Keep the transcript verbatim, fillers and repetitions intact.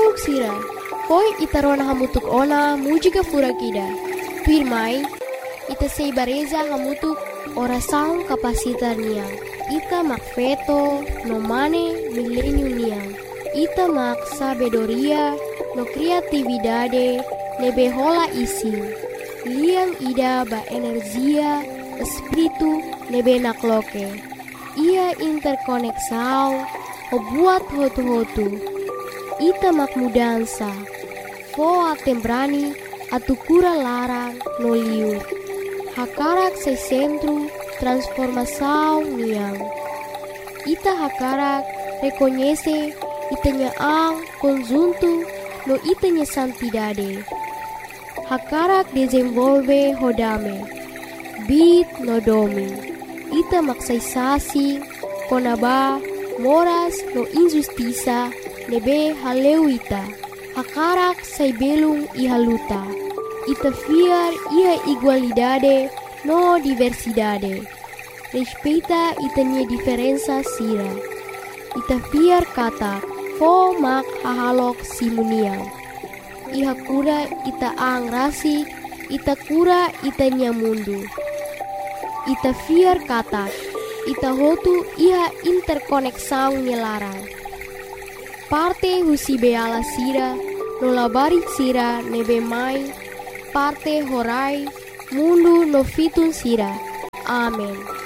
Tuk sira, poi ita rona hamutuk ona mujiga furakida. Pirmai, ita sei bareza hamutuk ora saung kapasitar niang. Ita mak feto no mane milenium niang. Ita mak sabedoria no kreatividade nebe hola isi. Liang ida ba energia espiritu nebe nakloke. Ia interkoneksau o buat hotu-hotu. Ita mak mudansa. Foa tembrani atukura larang no liur. Hakarak se centro transformação niang. Ita hakarak reconhece itanya ang conjunto no itanya santidade. Hakarak desenvolve hodame. Bit no domi. Ita maksaisasi konaba moras no injustiça nebe haleuita. Hakarak sai belung ihaluta. Ita fiar ia igualdade no diversidade. Respeita itanya diferença sira. Ita fiar kata fo mak hahalok simuniang. Iha kura ita ang rasi, ita kura itanya mundu. Ita fiar kata, ita hotu iha interkoneksang nilarang. Parte husi beala sira, no labari sira nebe mai, parte horai, mundu no fitun sira. Amen.